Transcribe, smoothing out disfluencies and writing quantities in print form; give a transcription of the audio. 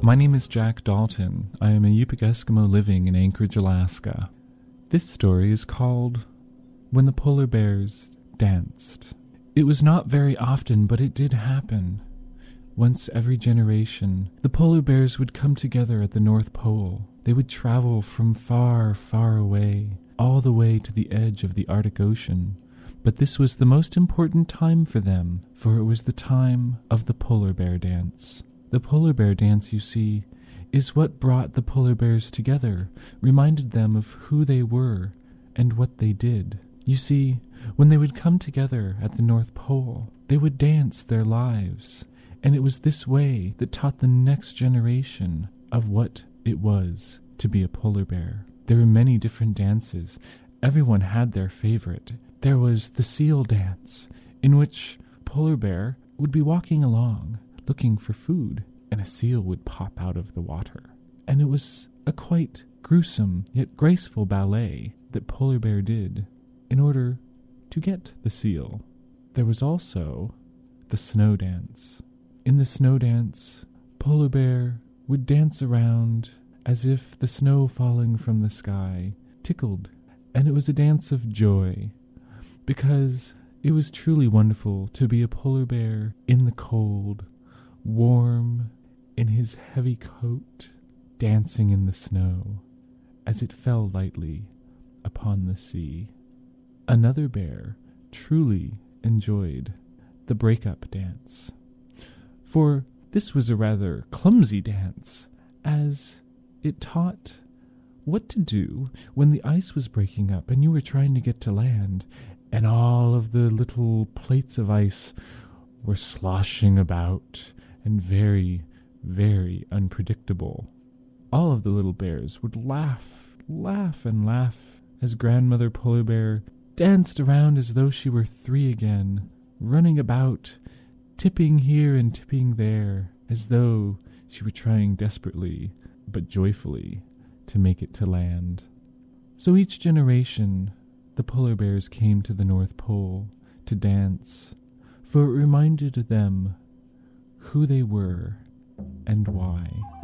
My name is Jack Dalton. I am a Yupik Eskimo living in Anchorage, Alaska. This story is called When the Polar Bears Danced. It was not very often, but it did happen. Once every generation, the polar bears would come together at the North Pole. They would travel from far, far away, all the way to the edge of the Arctic Ocean. But this was the most important time for them, for it was the time of the polar bear dance. The polar bear dance, you see, is what brought the polar bears together, reminded them of who they were and what they did. You see, when they would come together at the North Pole, they would dance their lives, and it was this way that taught the next generation of what it was to be a polar bear. There were many different dances. Everyone had their favorite. There was the seal dance, in which polar bear would be walking along, looking for food, and a seal would pop out of the water. And it was a quite gruesome yet graceful ballet that polar bear did in order to get the seal. There was also the snow dance. In the snow dance, polar bear would dance around as if the snow falling from the sky tickled, and it was a dance of joy, because it was truly wonderful to be a polar bear in the cold, warm in his heavy coat, dancing in the snow as it fell lightly upon the sea. Another bear truly enjoyed the breakup dance, for this was a rather clumsy dance, as it taught what to do when the ice was breaking up and you were trying to get to land, and all of the little plates of ice were sloshing about and very, very unpredictable. All of the little bears would laugh and laugh as Grandmother Polar Bear danced around as though she were 3 again, running about, tipping here and tipping there, as though she were trying desperately, but joyfully, to make it to land. So each generation, the polar bears came to the North Pole to dance, for it reminded them who they were and why.